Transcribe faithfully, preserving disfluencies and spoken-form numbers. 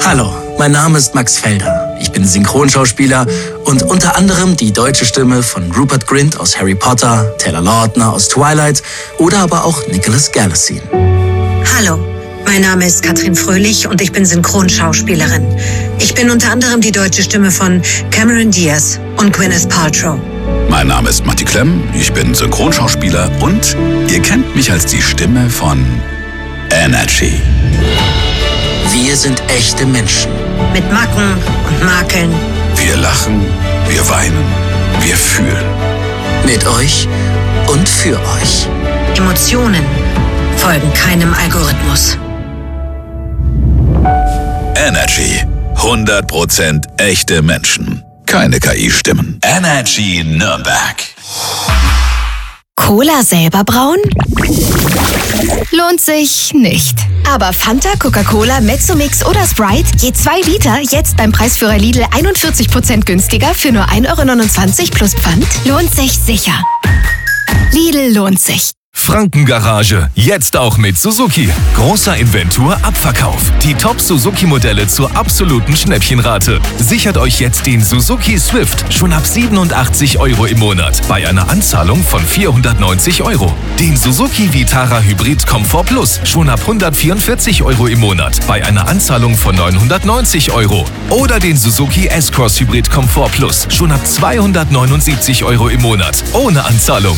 Hallo, mein Name ist Max Felder. Ich bin Synchronschauspieler und unter anderem die deutsche Stimme von Rupert Grint aus Harry Potter, Taylor Lautner aus Twilight oder aber auch Nicholas Galitzine. Hallo, mein Name ist Katrin Fröhlich und ich bin Synchronschauspielerin. Ich bin unter anderem die deutsche Stimme von Cameron Diaz und Gwyneth Paltrow. Mein Name ist Matti Klemm, ich bin Synchronschauspieler und ihr kennt mich als die Stimme von Energy. Wir sind echte Menschen. Mit Macken und Makeln. Wir lachen, wir weinen, wir fühlen. Mit euch und für euch. Emotionen folgen keinem Algorithmus. Energy. hundert Prozent echte Menschen. Keine K I-Stimmen. Energy Nürnberg. Cola selber brauen? Lohnt sich nicht. Aber Fanta, Coca-Cola, Mezzomix oder Sprite, je zwei Liter, jetzt beim Preisführer Lidl einundvierzig Prozent günstiger für nur ein Euro neunundzwanzig plus Pfand, lohnt sich sicher. Lidl lohnt sich. Frankengarage, jetzt auch mit Suzuki. Großer Inventur-Abverkauf. Die Top-Suzuki-Modelle zur absoluten Schnäppchenrate. Sichert euch jetzt den Suzuki Swift schon ab siebenundachtzig Euro im Monat bei einer Anzahlung von vierhundertneunzig Euro. Den Suzuki Vitara Hybrid Comfort Plus schon ab hundertvierundvierzig Euro im Monat bei einer Anzahlung von neunhundertneunzig Euro. Oder den Suzuki S-Cross Hybrid Comfort Plus schon ab zweihundertneunundsiebzig Euro im Monat ohne Anzahlung.